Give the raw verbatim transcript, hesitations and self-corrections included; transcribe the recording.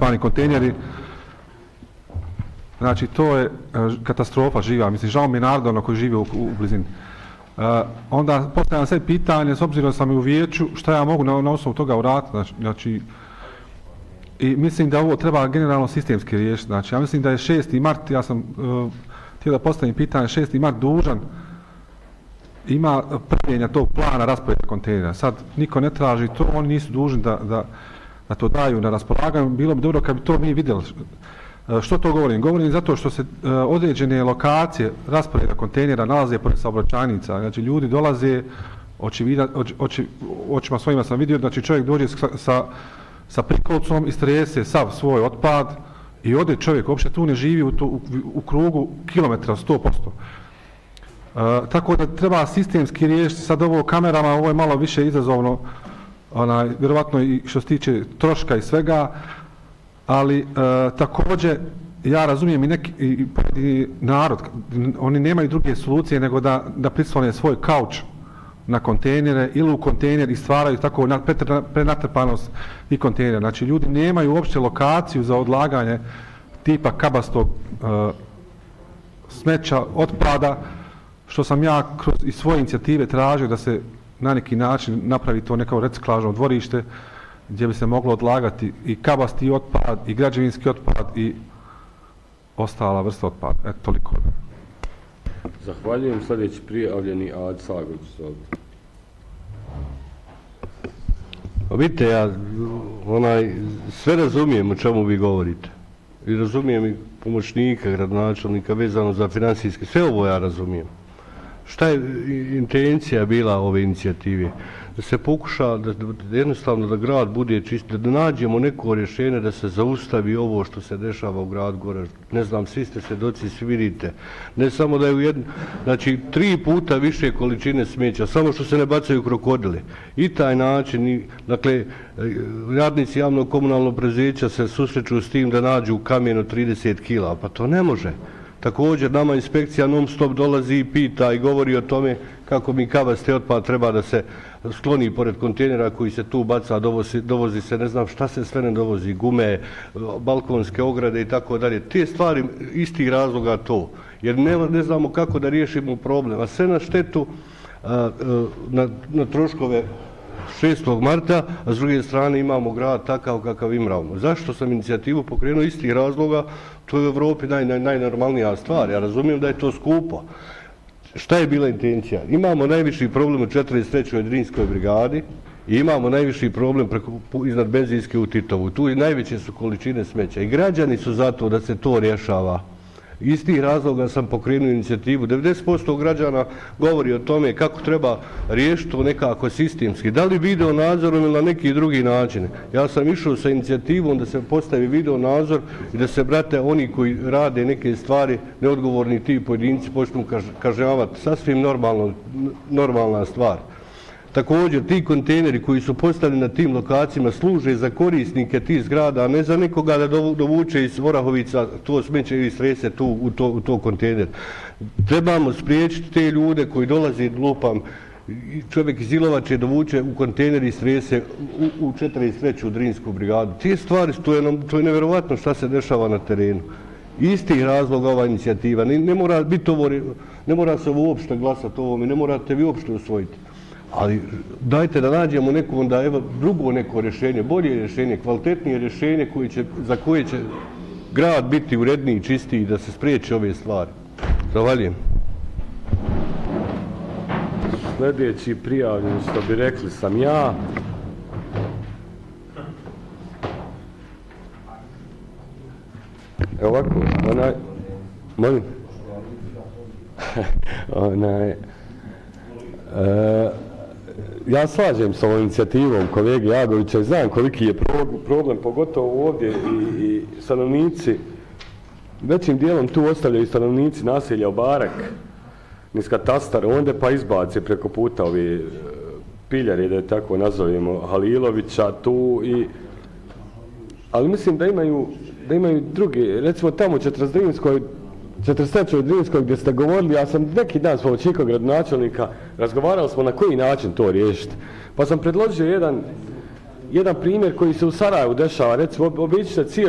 natrpani kontejneri. Znači, to je katastrofa živa. Mislim, žao mi je narod ono koji žive u, u blizini. Uh, onda postavljam sve pitanje, s obzirom da sam i u vijeću, šta ja mogu na, na osnovu toga uraditi. Znači, i mislim da ovo treba generalno sistemski riješiti. Znači, ja mislim da je šesti mart, ja sam uh, htio da postavim pitanje, šesti mart dužan ima pravljenja tog plana rasporeda kontejnera. Sad, niko ne traži to, oni nisu dužni da, da, da to daju na raspolaganje. Bilo bi dobro kad bi to mi vidjeli. Što to govorim? Govorim zato što se uh, određene lokacije rasporeda kontejnera nalaze pored saobraćajnica. Znači, ljudi dolaze, očivida, oči, oči, očima svojima sam vidio, znači čovjek dođe sa, sa, sa prikolcom i strese sav svoj otpad i ode čovjek, uopće tu ne živi u, to, u, u krugu kilometra sto posto. Uh, tako da treba sistemski riješiti. Sad ovo kamerama, ovo je malo više izazovno, onaj, vjerovatno i što se tiče troška i svega, ali e, također ja razumijem i neki i, i narod, oni nemaju druge solucije nego da, da prislone svoj kauč na kontejnere ili u kontejner i stvaraju tako prenatrpanost i kontejnera. Znači, ljudi nemaju uopće lokaciju za odlaganje tipa kabastog e, smeća, otpada, što sam ja kroz i svoje inicijative tražio da se na neki način napravi to neko reciklažno dvorište gdje bi se moglo odlagati i kabasti otpad, i građevinski otpad, i ostala vrsta otpada. Eto, toliko. Zahvaljujem. Sljedeći prijavljeni Ad Sagović. Vidite, ja onaj, sve razumijem o čemu vi govorite. I razumijem i pomoćnika, gradonačelnika, vezano za finansijske. Sve ovo ja razumijem. Šta je intencija bila ove inicijative? Da se pokuša, da, da jednostavno da grad bude čist, da nađemo neko rješenje da se zaustavi ovo što se dešava u gradu Goraždu. Ne znam, svi ste svedoci, svi vidite. Ne samo da je u jednu, znači tri puta više količine smeća, samo što se ne bacaju krokodili. I taj način, i, dakle, radnici javnog komunalnog preduzeća se susreću s tim da nađu kamen od trideset kila, pa to ne može. Također, nama inspekcija non stop dolazi i pita i govori o tome kako mi kabasti otpad treba da se skloni pored kontejnera koji se tu baca, dovozi, dovozi se, ne znam šta se sve ne dovozi, gume, balkonske ograde i tako dalje. Te stvari istih razloga to, jer ne, ne znamo kako da riješimo problem, a sve na štetu, a, a, na, na troškove šestog marta, a s druge strane imamo grad takav kakav imamo. Zašto sam inicijativu pokrenuo istih razloga? To je u Evropi naj, naj, najnormalnija stvar. Ja razumijem da je to skupo. Šta je bila intencija? Imamo najviši problem u četrdeset trećoj Drinskoj brigadi i imamo najviši problem preko, iznad benzinske u Titovu. Tu i najveće su količine smeća i građani su zato da se to rješava. Istih razloga sam pokrenuo inicijativu. devedeset posto građana govori o tome kako treba riješiti to nekako sistemski. Da li video nadzorom ili na neki drugi način. Ja sam išao sa inicijativom da se postavi video nadzor i da se, brate, oni koji rade neke stvari, neodgovorni ti pojedinci, počnu kažnjavati. Sasvim normalno, normalna stvar. Također, ti kontejneri koji su postavljeni na tim lokacijama služe za korisnike tih zgrada, a ne za nekoga da dovuče iz Orahovica to smeće ili strese tu u to, u to kontejner. Trebamo spriječiti te ljude koji dolaze, lupam, čovjek iz Ilovače dovuče u kontejner i strese u, u četrdeset treću Drinsku brigadu. Te stvari, to je, to je nevjerovatno šta se dešava na terenu. Istih razloga ova inicijativa. Ne, ne, mora biti ovo, ne mora se ovo uopšte glasati ovome, ne morate vi uopšte usvojiti. Ali dajte da nađemo neko onda, evo, drugo neko rješenje, bolje rješenje, kvalitetnije rješenje koje će, za koje će grad biti uredniji, čistiji, da se spriječi ove stvari. Zahvaljujem. Sljedeći prijavljen, što bi rekli, sam ja. Evo ovako, onaj, molim. onaj, e, ja slažem s ovom inicijativom kolege Jagovića i znam koliki je problem, pogotovo ovdje i, i stanovnici, većim dijelom tu ostavljaju stanovnici naselja Obarak, niz katastar, onda pa izbace preko puta ovi piljari, da je tako nazovemo, Halilovića tu i... Ali mislim da imaju, da imaju drugi, recimo tamo u četrdeset trećoj Drinskoj gdje ste govorili, ja sam neki dan s pomoćnikom gradonačelnika, razgovarali smo na koji način to riješiti. Pa sam predložio jedan, jedan primjer koji se u Sarajevu dešava, recimo obići se cijeli